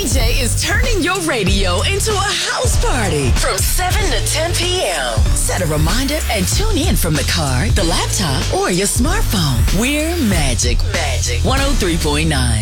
DJ is turning your radio into a house party from 7 to 10 p.m. Set a reminder and tune in from the car, the laptop, or your smartphone. We're Magic 103.9.